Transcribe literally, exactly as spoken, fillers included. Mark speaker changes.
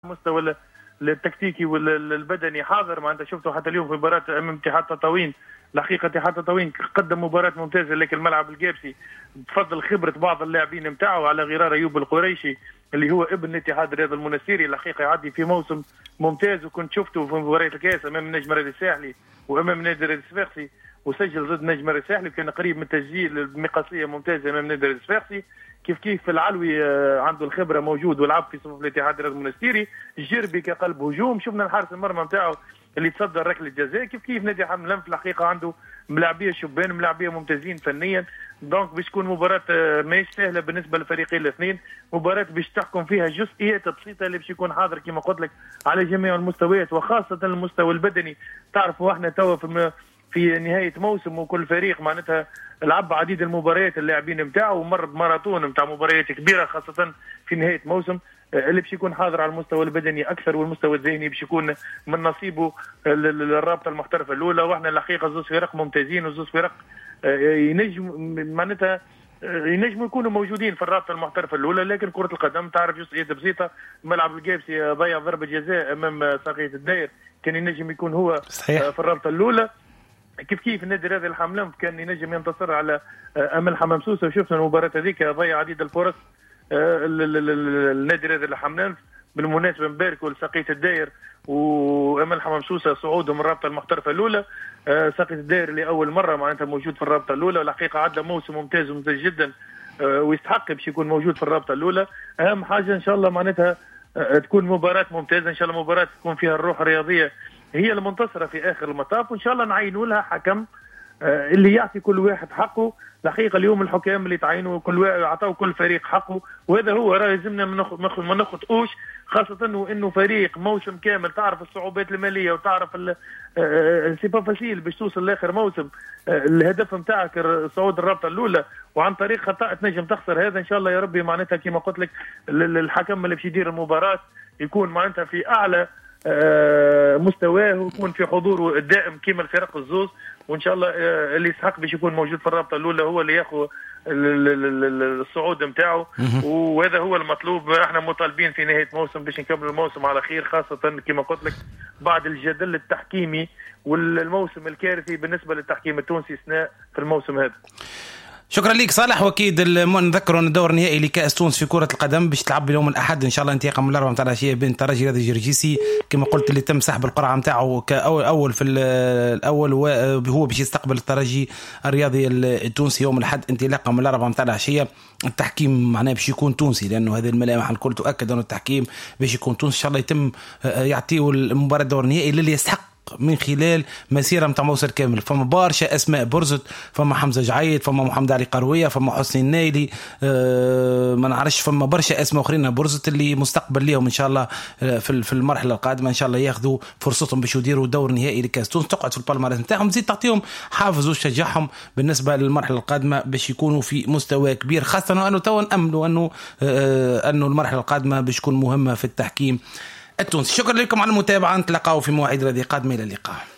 Speaker 1: مستوى التكتيكي والبدني حاضر. ما انت شفته حتى اليوم في مباراه امام اتحاد تطاوين. الحقيقه اتحاد تطاوين قدم مباراه ممتازه، لكن الملعب الجابسي بفضل خبره بعض اللاعبين نتاعو على غرار ايوب القريشي اللي هو ابن الاتحاد الرياضي المنستيري. الحقيقه يعدي في موسم ممتاز، وكنت شفته في مباراه الكاس امام النجم الرياضي الساحلي وامام نادي الرياضي الصفاقسي، وسجل ضد النجم الرياضي الساحلي، كان قريب من التسجيل بمقاسيه ممتازه امام نادي الرياضي الصفاقسي. كيف كيف العلوي عنده الخبره موجود ولعب في صفوف الاتحاد الرياضي المنستيري. الجربي كقلب هجوم، شفنا الحارس المرمى نتاعو اللي تصدر ركله الجزاء. كيف كيف نادي حملان في الحقيقه عنده ملاعبيه شبان، ملاعبيه ممتازين فنيا. دونك باش تكون مباراه ماهيش سهله بالنسبه للفريقين الاثنين، مباراه باش تحكم فيها جزئيات بسيطه اللي باش يكون حاضر كما قلت لك على جميع المستويات، وخاصه المستوى البدني. تعرفوا احنا توا في في نهايه موسم، وكل فريق معناتها لعب عديد المباريات اللاعبين نتاعو، ومر بماراثون نتاع مباريات كبيره خاصه في نهايه موسم. اللي باش يكون حاضر على المستوى البدني اكثر، والمستوى الذهني باش يكون من نصيبه الرابطه المحترفه الاولى. واحنا الحقيقه زوج فرق ممتازين، وزوج فرق ينجم معناتها ينجموا يكونوا موجودين في الرابطه المحترفه الاولى. لكن كره القدم تعرف جزئيات بسيطه. ملعب الجابسي ضيع ضربه جزاء امام ساقية الداير، كان ينجم يكون هو صحيح في الرابطه الاولى. كيف كيف النادي الرياضي الحملان كان ينجم ينتصر على امل حمام سوسه، وشفنا المباراه هذيك ضيع عديد الفرص النادي الرياضي الحملان. بالمناسبه نباركوا لساقية الداير وامل حمام سوسه صعودهم من الرابطه المحترفه الاولى. ساقية الداير لاول مره معناتها موجود في الرابطه الاولى، والحقيقه عدى موسم ممتاز وممتاز جدا، ويستحق باش يكون موجود في الرابطه الاولى. اهم حاجه ان شاء الله معناتها تكون مباراه ممتازه، ان شاء الله مباراه تكون فيها الروح الرياضيه هي المنتصره في اخر المطاف، وان شاء الله نعينوا لها حكم اللي يعطي كل واحد حقه. الحقيقه اليوم الحكام اللي تعينوا كل واحد عطاو كل فريق حقه، وهذا هو راه لازمنا ما نخطئوش، خاصه وانه فريق موسم كامل تعرف الصعوبات الماليه وتعرف سي با فاسيل باش توصل لاخر موسم. الهدف نتاعك صعود الرابطه الاولى، وعن طريق خطا تنجم تخسر. هذا ان شاء الله يا ربي معناتها كما قلت لك الحكم اللي باش يدير المباراه يكون معناتها في اعلى مستواه، ويكون في حضوره الدائم كما الفرق الزوز. وان شاء الله اللي يسحق باش يكون موجود في الرابطه الاولى هو اللي ياخذ الصعود نتاعو، وهذا هو المطلوب. احنا مطالبين في نهايه موسم باش نكمل الموسم على خير، خاصه كما قلت لك بعد الجدل التحكيمي والموسم الكارثي بالنسبه للتحكيم التونسي اثناء في الموسم هذا.
Speaker 2: شكرا لك صالح. واكيد نذكروا ان الدور النهائي لكاس تونس في كره القدم باش تلعب اليوم الاحد ان شاء الله انطلاقا من الاربعه نتاع العشيه بين الترجي الرياضي الجرجيسي كما قلت، اللي تم سحب القرعه نتاعو كاول اول في الاول، وهو باش يستقبل الترجي الرياضي التونسي يوم الاحد انطلاقا من الاربعه نتاع العشيه. التحكيم معناه باش يكون تونسي، لانه هذه الملامح الكل تؤكد ان التحكيم باش يكون تونسي. ان شاء الله يتم يعطيوا المباراه الدور النهائي للي يستحق من خلال مسيره متاع موسم كامل. فما برشا اسماء برزت، فما حمزه جعيد، فما محمد علي قرويه، فما حسني النايلي، أه ما نعرفش، فما برشا اسماء اخرين برزت اللي مستقبل ليهم ان شاء الله في في المرحله القادمه ان شاء الله ياخذوا فرصتهم باش يديروا دور نهائي لكاس تونس، تقعد في البالمارس نتاعهم، تزيد تعطيهم حافز وتشجعهم بالنسبه للمرحله القادمه باش يكونوا في مستوى كبير، خاصه انه تو ناملوا انه أه انه المرحله القادمه باش تكون مهمه في التحكيم التونسي. شكرا لكم على المتابعه، نتلاقاو في مواعيد قادمه، الى اللقاء.